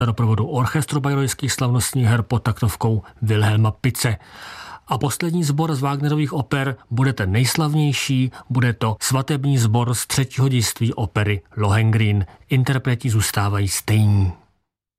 doprovodu orchestru bayreuthských slavnostních her pod taktovkou Wilhelma Pitze. A poslední sbor z Wagnerových oper bude ten nejslavnější, bude to svatební sbor z třetího dějství opery Lohengrin. Interpreti zůstávají stejní.